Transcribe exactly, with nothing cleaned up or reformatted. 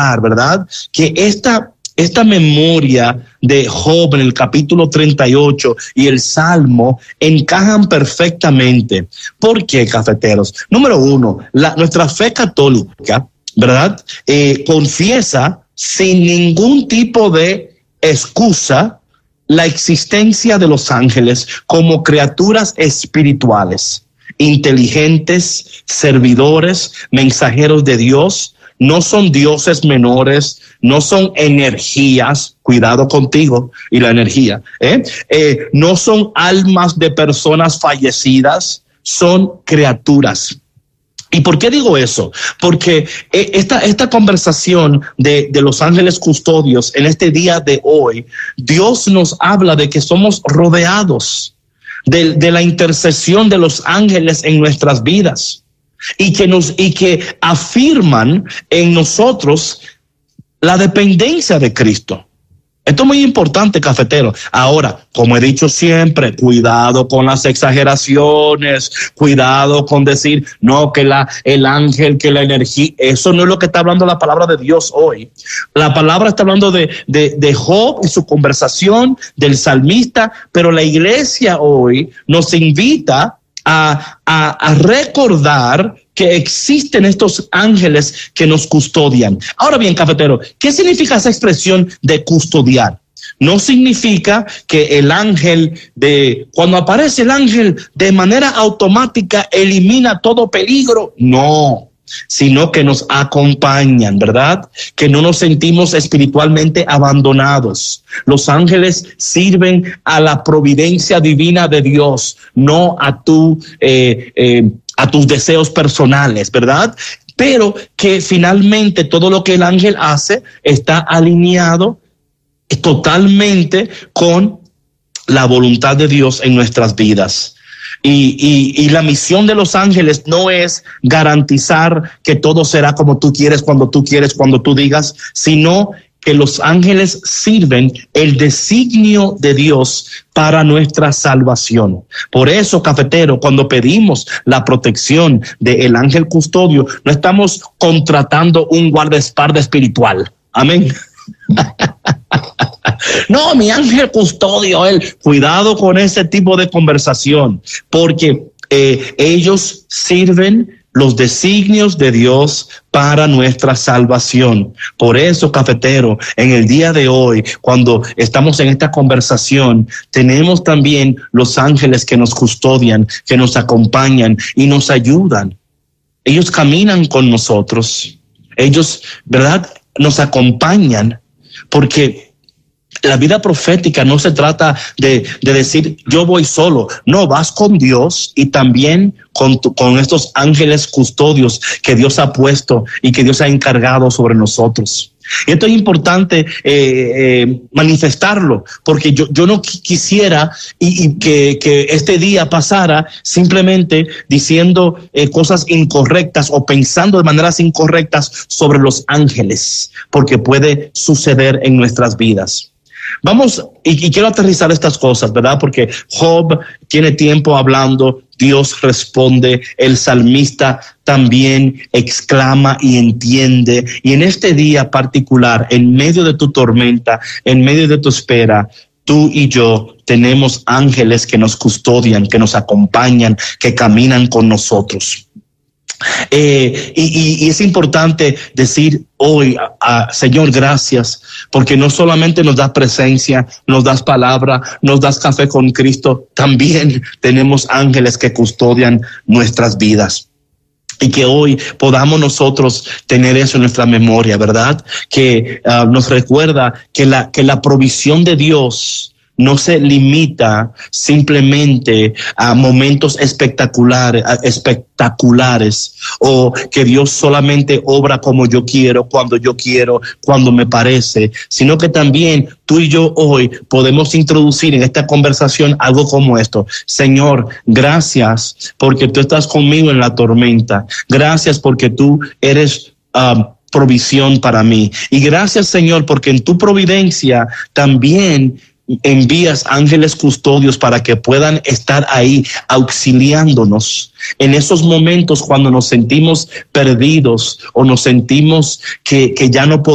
pensar, ¿verdad? Que esta, esta memoria de Job en el capítulo treinta y ocho y el Salmo encajan perfectamente. ¿Por qué, cafeteros? Número uno, la, nuestra fe católica, ¿verdad? Eh, confiesa sin ningún tipo de excusa la existencia de los ángeles como criaturas espirituales, inteligentes, servidores, mensajeros de Dios. No son dioses menores, no son energías, cuidado contigo y la energía, ¿eh? Eh, no son almas de personas fallecidas, son criaturas. ¿Y por qué digo eso? Porque esta, esta conversación de, de los ángeles custodios en este día de hoy, Dios nos habla de que somos rodeados de, de la intercesión de los ángeles en nuestras vidas y que, nos, y que afirman en nosotros la dependencia de Cristo. Esto es muy importante, cafetero. Ahora, como he dicho siempre, cuidado con las exageraciones, cuidado con decir, no, que la, el ángel, que la energía, eso no es lo que está hablando la palabra de Dios hoy. La palabra está hablando de, de, de Job y su conversación, del salmista, pero la iglesia hoy nos invita a, a, a recordar que existen estos ángeles que nos custodian. Ahora bien, cafetero, ¿qué significa esa expresión de custodiar? No significa que el ángel, de cuando aparece el ángel, de manera automática elimina todo peligro. No, sino que nos acompañan, ¿verdad? Que no nos sentimos espiritualmente abandonados. Los ángeles sirven a la providencia divina de Dios, no a tu... Eh, eh, a tus deseos personales, ¿verdad? Pero que finalmente todo lo que el ángel hace está alineado totalmente con la voluntad de Dios en nuestras vidas. Y, y, y la misión de los ángeles no es garantizar que todo será como tú quieres, cuando tú quieres, cuando tú digas, sino que los ángeles sirven el designio de Dios para nuestra salvación. Por eso, cafetero, cuando pedimos la protección del ángel custodio, no estamos contratando un guardaespaldas espiritual. Amén. No, mi ángel custodio, él. Cuidado con ese tipo de conversación, porque eh, ellos sirven los designios de Dios para nuestra salvación. Por eso, cafetero, en el día de hoy, cuando estamos en esta conversación, tenemos también los ángeles que nos custodian, que nos acompañan y nos ayudan. Ellos caminan con nosotros. Ellos, ¿verdad?, nos acompañan, porque la vida profética no se trata de, de decir yo voy solo. No, vas con Dios y también con, tu, con estos ángeles custodios que Dios ha puesto y que Dios ha encargado sobre nosotros. Y esto es importante eh, eh, manifestarlo, porque yo, yo no quisiera y, y que, que este día pasara simplemente diciendo eh, cosas incorrectas o pensando de maneras incorrectas sobre los ángeles, porque puede suceder en nuestras vidas. Vamos, y, y quiero aterrizar estas cosas, ¿verdad? Porque Job tiene tiempo hablando, Dios responde, el salmista también exclama y entiende. Y en este día particular, en medio de tu tormenta, en medio de tu espera, tú y yo tenemos ángeles que nos custodian, que nos acompañan, que caminan con nosotros. Eh, y, y, y es importante decir hoy, a, a, Señor, gracias, porque no solamente nos das presencia, nos das palabra, nos das café con Cristo, también tenemos ángeles que custodian nuestras vidas. Y que hoy podamos nosotros tener eso en nuestra memoria, ¿verdad? Que uh, nos recuerda que la, que la provisión de Dios no se limita simplemente a momentos espectaculares, espectaculares, o que Dios solamente obra como yo quiero, cuando yo quiero, cuando me parece, sino que también tú y yo hoy podemos introducir en esta conversación algo como esto. Señor, gracias porque tú estás conmigo en la tormenta. Gracias porque tú eres um, provisión para mí. Y gracias, Señor, porque en tu providencia también envías ángeles custodios para que puedan estar ahí auxiliándonos en esos momentos cuando nos sentimos perdidos o nos sentimos que, que ya no podemos